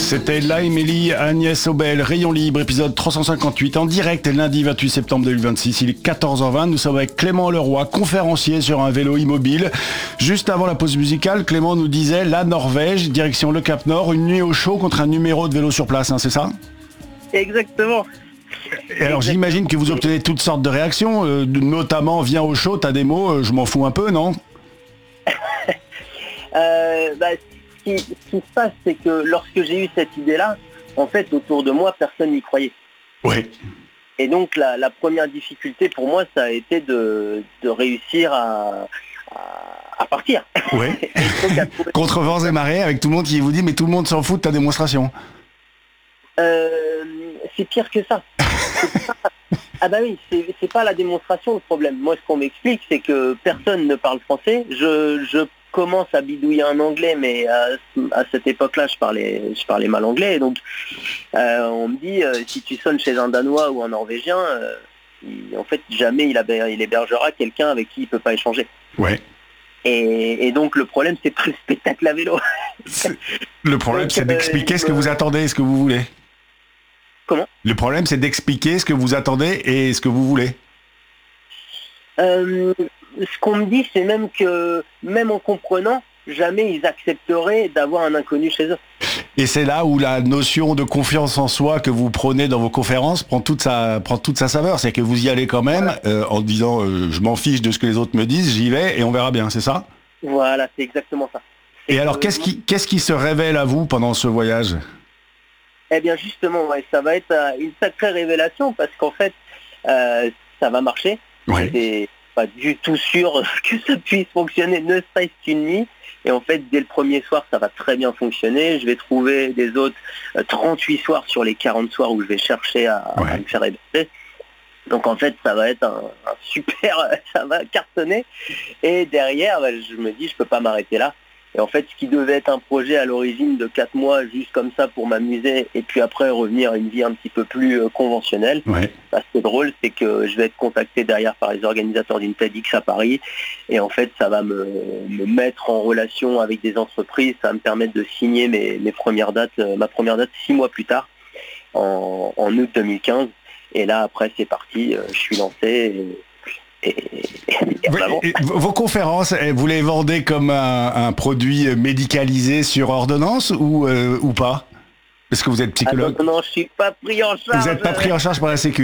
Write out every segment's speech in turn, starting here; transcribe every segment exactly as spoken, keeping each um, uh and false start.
C'était La Émilie, Agnès Obel, Rayon Libre, épisode trois cent cinquante-huit, en direct lundi vingt-huit septembre deux mille vingt-six. Il est quatorze heures vingt, nous sommes avec Clément Leroy, conférencier sur un vélo immobile. Juste avant la pause musicale, Clément nous disait la Norvège, direction le Cap Nord, une nuit au chaud contre un numéro de vélo sur place, hein, c'est ça ? Exactement. Et alors j'imagine que vous obtenez toutes sortes de réactions, euh, notamment viens au chaud, t'as des mots, euh, je m'en fous un peu, non ? euh, bah, ce, qui, ce qui se passe, c'est que lorsque j'ai eu cette idée-là, en fait, autour de moi, personne n'y croyait. Oui. Et donc, la, la première difficulté pour moi, ça a été de, de réussir à, à, à partir. Oui. Trouver... Contre vents et marées, avec tout le monde qui vous dit, mais tout le monde s'en fout de ta démonstration. Euh, c'est pire que ça. Pas... Ah bah oui, c'est, c'est pas la démonstration le problème. Moi, ce qu'on m'explique, c'est que personne ne parle français. Je, je commence à bidouiller en anglais, mais à, à cette époque-là, je parlais, je parlais mal anglais. Et donc, euh, on me dit, euh, si tu sonnes chez un Danois ou un Norvégien, euh, il, en fait, jamais il, a, il hébergera quelqu'un avec qui il peut pas échanger. Ouais. Et, et donc, le problème, c'est pas le spectacle à vélo. Le problème, donc, c'est d'expliquer euh, ce que vous attendez et ce que vous voulez. Comment ? Le problème, c'est d'expliquer ce que vous attendez et ce que vous voulez. Euh, ce qu'on me dit, c'est même que, même en comprenant, jamais ils accepteraient d'avoir un inconnu chez eux. Et c'est là où la notion de confiance en soi que vous prenez dans vos conférences prend toute sa, prend toute sa saveur. C'est que vous y allez quand même voilà. euh, en disant euh, je m'en fiche de ce que les autres me disent, j'y vais et on verra bien, c'est ça ? Voilà, c'est exactement ça. C'est et alors, que, qu'est-ce qui, qu'est-ce qui se révèle à vous pendant ce voyage ? Eh bien justement, ouais, ça va être euh, une sacrée révélation parce qu'en fait, euh, ça va marcher. Ouais. C'est pas du tout sûr que ça puisse fonctionner, ne serait-ce qu'une nuit. Et en fait, dès le premier soir, ça va très bien fonctionner. Je vais trouver des autres euh, trente-huit soirs sur les quarante soirs où je vais chercher à, ouais. à me faire héberger. Donc en fait, ça va être un, un super, ça va cartonner. Et derrière, bah, je me dis, je peux pas m'arrêter là. Et en fait, ce qui devait être un projet à l'origine de quatre mois, juste comme ça pour m'amuser, et puis après revenir à une vie un petit peu plus euh, conventionnelle, ouais. bah, ce qui est drôle, c'est que je vais être contacté derrière par les organisateurs d'une TEDx à Paris, et en fait, ça va me, me mettre en relation avec des entreprises, ça va me permettre de signer mes, mes premières dates, euh, ma première date six mois plus tard, en, en août deux mille quinze, et là, après, c'est parti, euh, je suis lancé, et, Et, et, et vos conférences, vous les vendez comme un, un produit médicalisé sur ordonnance ou, euh, ou pas ? Est-ce que vous êtes psychologue ? ah non, non, je suis pas pris en charge. Vous n'êtes pas pris en charge par la Sécu ?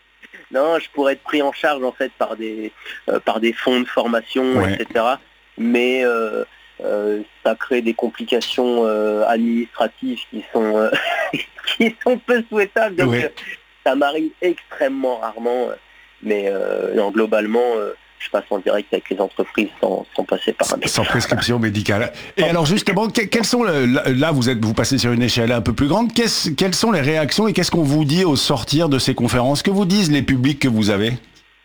Non, je pourrais être pris en charge en fait par des, euh, par des fonds de formation, ouais. et cetera. Mais euh, euh, ça crée des complications euh, administratives qui sont, euh, qui sont peu souhaitables. Donc ouais. euh, ça m'arrive extrêmement rarement. Euh, Mais euh, non, globalement, euh, je passe en direct avec les entreprises sans, sans passer par un médecin. Sans prescription médicale. Et alors justement, que, quelles sont le, là vous êtes vous passez sur une échelle un peu plus grande. Qu'est-ce, quelles sont les réactions et qu'est-ce qu'on vous dit au sortir de ces conférences ? Que vous disent les publics que vous avez ?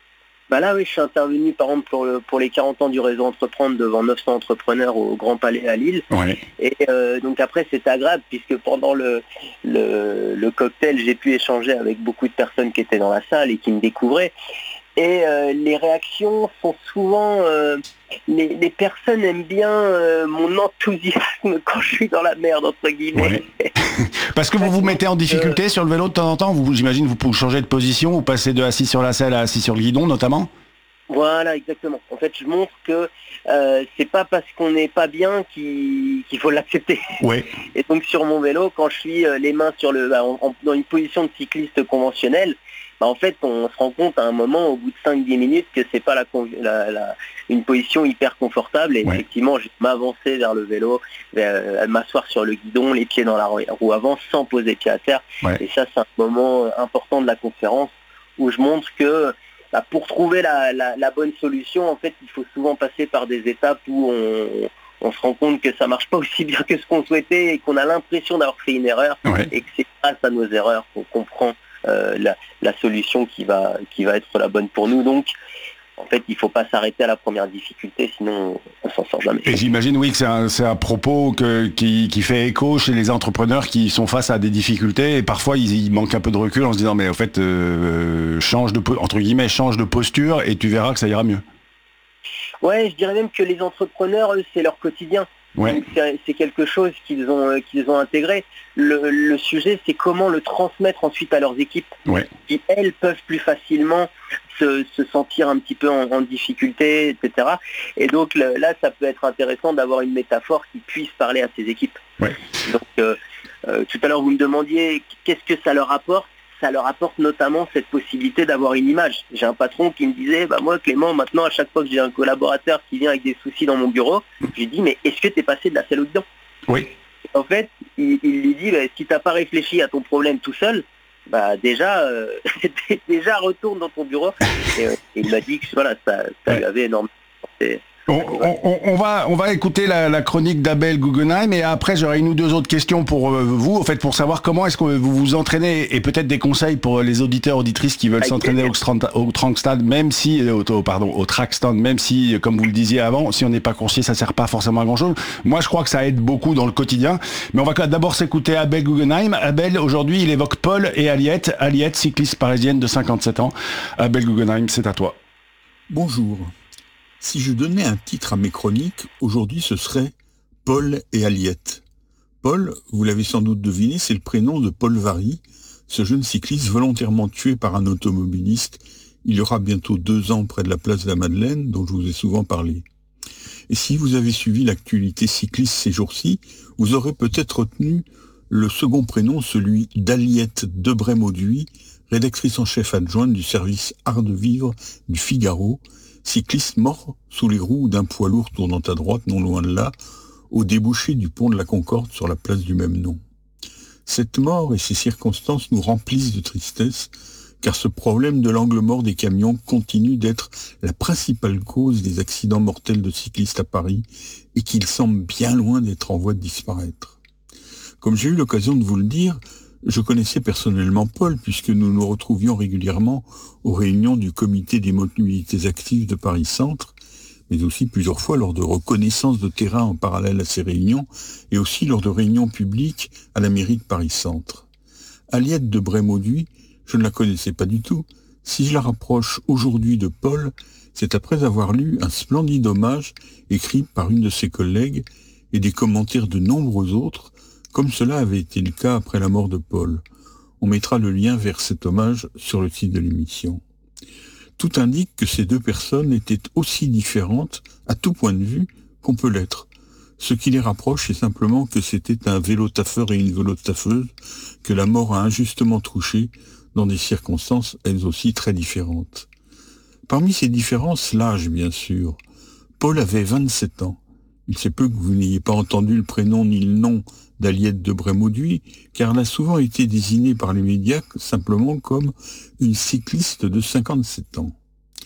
Bah là oui, je suis intervenu par exemple pour, le, pour les quarante ans du réseau Entreprendre devant neuf cents entrepreneurs au Grand Palais à Lille. Ouais. Et euh, donc après c'était agréable puisque pendant le, le, le cocktail j'ai pu échanger avec beaucoup de personnes qui étaient dans la salle et qui me découvraient. Et euh, les réactions sont souvent... Euh, les, les personnes aiment bien euh, mon enthousiasme quand je suis dans la merde, entre guillemets. Ouais. Parce que vous vous mettez en difficulté euh, sur le vélo de temps en temps, vous, j'imagine vous pouvez changer de position, vous passez de assis sur la selle à assis sur le guidon notamment ? Voilà, exactement. En fait, je montre que euh, c'est pas parce qu'on n'est pas bien qu'il, qu'il faut l'accepter. Ouais. Et donc sur mon vélo, quand je suis euh, les mains sur le, bah, en, en, dans une position de cycliste conventionnelle, bah, en fait, on se rend compte à un moment, au bout de cinq dix minutes, que c'est pas la, la, la, une position hyper confortable. Et ouais. effectivement, je vais m'avancer vers le vélo, vers, m'asseoir sur le guidon, les pieds dans la roue avant, sans poser pied à terre. Ouais. Et ça, c'est un moment important de la conférence où je montre que bah, pour trouver la, la, la bonne solution, en fait, il faut souvent passer par des étapes où on, on se rend compte que ça marche pas aussi bien que ce qu'on souhaitait et qu'on a l'impression d'avoir fait une erreur ouais. et que c'est grâce à nos erreurs qu'on comprend euh, la, la solution qui va, qui va être la bonne pour nous. Donc, en fait, il ne faut pas s'arrêter à la première difficulté, sinon on s'en sort jamais. Et j'imagine, oui, que c'est un, c'est un propos que, qui, qui fait écho chez les entrepreneurs qui sont face à des difficultés et parfois ils, ils manquent un peu de recul en se disant mais au fait, euh, change de, entre guillemets, change de posture et tu verras que ça ira mieux. Ouais, je dirais même que les entrepreneurs, eux, c'est leur quotidien. Ouais. Donc, c'est, c'est quelque chose qu'ils ont, euh, qu'ils ont intégré. Le, le sujet, c'est comment le transmettre ensuite à leurs équipes, Ouais. qui, elles, peuvent plus facilement se, se sentir un petit peu en, en difficulté, et cetera. Et donc le, là, ça peut être intéressant d'avoir une métaphore qui puisse parler à ces équipes. Ouais. Donc euh, euh, tout à l'heure, vous me demandiez qu'est-ce que ça leur apporte. Ça leur apporte notamment cette possibilité d'avoir une image. J'ai un patron qui me disait, bah moi Clément, maintenant à chaque fois que j'ai un collaborateur qui vient avec des soucis dans mon bureau, je lui dis, mais est-ce que tu es passé de la selle aux dents ? Oui. En fait, il, il lui dit, bah, si tu n'as pas réfléchi à ton problème tout seul, bah déjà, euh, déjà retourne dans ton bureau. Et, euh, il m'a dit que voilà, ça, ça ouais. lui avait énormément apporté. On, on, on, va, on va écouter la, la chronique d'Abel Guggenheim et après j'aurai une ou deux autres questions pour euh, vous, en fait, pour savoir comment est-ce que vous vous entraînez et peut-être des conseils pour les auditeurs, auditrices qui veulent Avec s'entraîner au, au Trackstand, même si, au, au, pardon, au Trackstand, même si, comme vous le disiez avant, si on n'est pas coursier, ça sert pas forcément à grand chose. Moi, je crois que ça aide beaucoup dans le quotidien. Mais on va d'abord s'écouter Abel Guggenheim. Abel, aujourd'hui, il évoque Paul et Aliette. Aliette, cycliste parisienne de cinquante-sept ans. Abel Guggenheim, c'est à toi. Bonjour. Si je donnais un titre à mes chroniques, aujourd'hui ce serait Paul et Aliette. Paul, vous l'avez sans doute deviné, c'est le prénom de Paul Vary, ce jeune cycliste volontairement tué par un automobiliste il y aura bientôt deux ans près de la place de la Madeleine, dont je vous ai souvent parlé. Et si vous avez suivi l'actualité cycliste ces jours-ci, vous aurez peut-être retenu le second prénom, celui d'Aliette Debré-Mauduit, rédactrice en chef adjointe du service Art de Vivre du Figaro, cycliste mort sous les roues d'un poids lourd tournant à droite, non loin de là, au débouché du pont de la Concorde sur la place du même nom. Cette mort et ces circonstances nous remplissent de tristesse, car ce problème de l'angle mort des camions continue d'être la principale cause des accidents mortels de cyclistes à Paris et qu'il semble bien loin d'être en voie de disparaître. Comme j'ai eu l'occasion de vous le dire, je connaissais personnellement Paul puisque nous nous retrouvions régulièrement aux réunions du comité des mobilités actives de Paris-Centre, mais aussi plusieurs fois lors de reconnaissances de terrain en parallèle à ces réunions et aussi lors de réunions publiques à la mairie de Paris-Centre. Aliette Debré-Mauduit, je ne la connaissais pas du tout. Si je la rapproche aujourd'hui de Paul, c'est après avoir lu un splendide hommage écrit par une de ses collègues et des commentaires de nombreux autres, comme cela avait été le cas après la mort de Paul. On mettra le lien vers cet hommage sur le site de l'émission. Tout indique que ces deux personnes étaient aussi différentes, à tout point de vue, qu'on peut l'être. Ce qui les rapproche, c'est simplement que c'était un vélo-taffeur et une vélo-taffeuse que la mort a injustement touché dans des circonstances elles aussi très différentes. Parmi ces différences, l'âge, bien sûr. Paul avait vingt-sept ans. Il se peut que vous n'ayez pas entendu le prénom ni le nom d'Aliette Debré-Mauduit, car elle a souvent été désignée par les médias simplement comme une cycliste de cinquante-sept ans.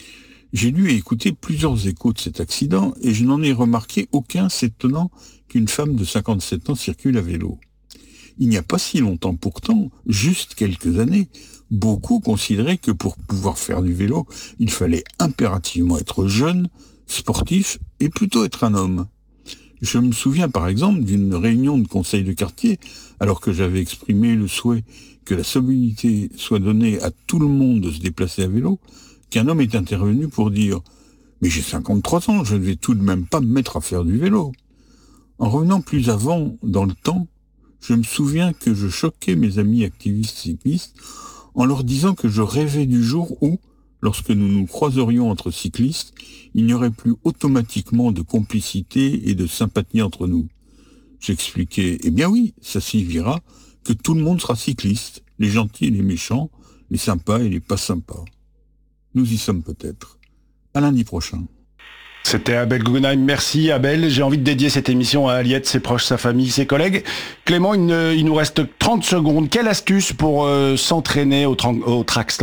J'ai lu et écouté plusieurs échos de cet accident et je n'en ai remarqué aucun s'étonnant qu'une femme de cinquante-sept ans circule à vélo. Il n'y a pas si longtemps pourtant, juste quelques années, beaucoup considéraient que pour pouvoir faire du vélo, il fallait impérativement être jeune, sportif et plutôt être un homme. Je me souviens par exemple d'une réunion de conseil de quartier, alors que j'avais exprimé le souhait que la sobriété soit donnée à tout le monde de se déplacer à vélo, qu'un homme est intervenu pour dire « Mais j'ai cinquante-trois ans, je ne vais tout de même pas me mettre à faire du vélo ». En revenant plus avant dans le temps, je me souviens que je choquais mes amis activistes cyclistes en leur disant que je rêvais du jour où, lorsque nous nous croiserions entre cyclistes, il n'y aurait plus automatiquement de complicité et de sympathie entre nous. J'expliquais, eh bien oui, ça signifiera que tout le monde sera cycliste, les gentils et les méchants, les sympas et les pas sympas. Nous y sommes peut-être. À lundi prochain. C'était Abel Guggenheim. Merci Abel. J'ai envie de dédier cette émission à Aliette, ses proches, sa famille, ses collègues. Clément, il, ne, il nous reste trente secondes. Quelle astuce pour euh, s'entraîner au, tra- au trackstand ?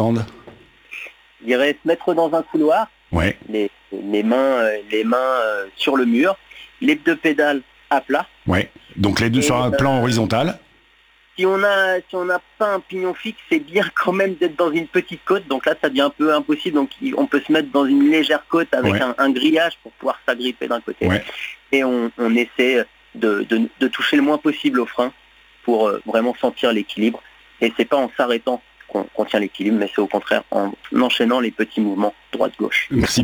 Je dirais se mettre dans un couloir, ouais. les, les mains, les mains euh, sur le mur, les deux pédales à plat. Ouais. Donc les deux et sur un euh, plan horizontal. Si on a, si on n'a pas un pignon fixe, c'est bien quand même d'être dans une petite côte. Donc là, ça devient un peu impossible. Donc on peut se mettre dans une légère côte avec ouais. un, un grillage pour pouvoir s'agripper d'un côté. Ouais. Et on, on essaie de, de, de toucher le moins possible au frein pour euh, vraiment sentir l'équilibre. Et c'est pas en s'arrêtant qu'on, qu'on tient l'équilibre, mais c'est au contraire en enchaînant les petits mouvements droite-gauche. Merci.